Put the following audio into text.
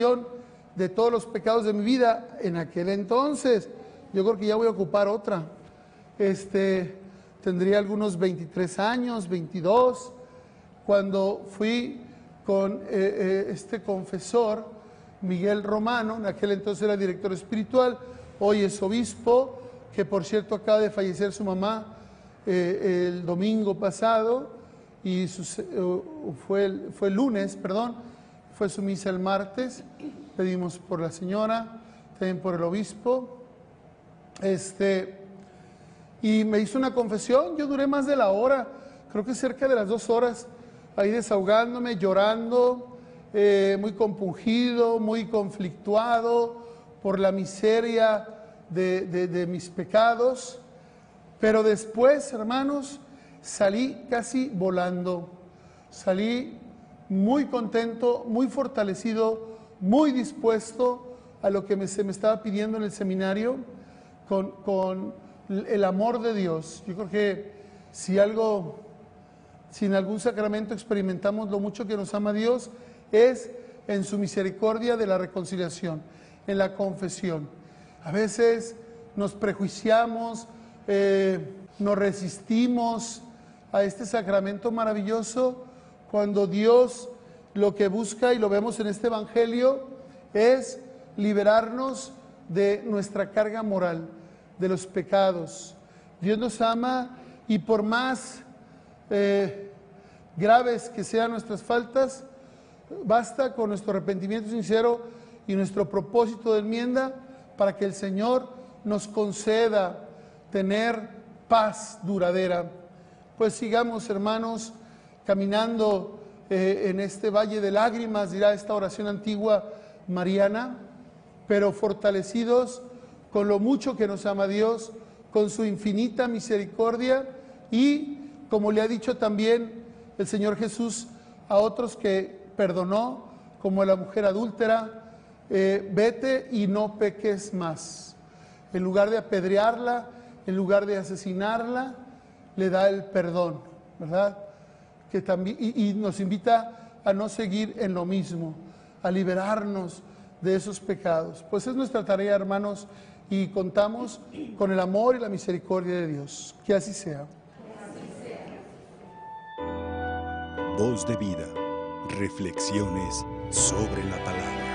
de todos los pecados de mi vida en aquel entonces. Yo creo que ya voy a ocupar otra. Tendría algunos 23 años, 22, cuando fui con este confesor, Miguel Romano. En aquel entonces era director espiritual, hoy es obispo, que por cierto acaba de fallecer su mamá el domingo pasado, y fue el lunes, perdón, fue su misa el martes. Pedimos por la señora, también por el obispo. Y me hizo una confesión. Yo duré más de la hora, creo que cerca de las 2 horas, ahí desahogándome, llorando, muy compungido, muy conflictuado por la miseria de mis pecados. Pero después, hermanos, salí casi volando, salí muy contento, muy fortalecido, muy dispuesto a lo que se me estaba pidiendo en el seminario, con el amor de Dios. Yo creo que si en algún sacramento experimentamos lo mucho que nos ama Dios, es en su misericordia de la reconciliación, en la confesión. A veces nos prejuiciamos, nos resistimos a este sacramento maravilloso, cuando Dios lo que busca, y lo vemos en este evangelio, es liberarnos de nuestra carga moral, de los pecados. Dios nos ama, y por más graves que sean nuestras faltas, basta con nuestro arrepentimiento sincero y nuestro propósito de enmienda para que el Señor nos conceda tener paz duradera. Pues sigamos, hermanos, caminando en este valle de lágrimas, dirá esta oración antigua mariana, pero fortalecidos con lo mucho que nos ama Dios, con su infinita misericordia, y como le ha dicho también el Señor Jesús a otros que perdonó, como a la mujer adúltera, vete y no peques más. En lugar de apedrearla, en lugar de asesinarla, le da el perdón, ¿verdad? Que también, y nos invita a no seguir en lo mismo, a liberarnos de esos pecados. Pues es nuestra tarea, hermanos, y contamos con el amor y la misericordia de Dios. Que así sea. Voz de vida. Reflexiones sobre la palabra.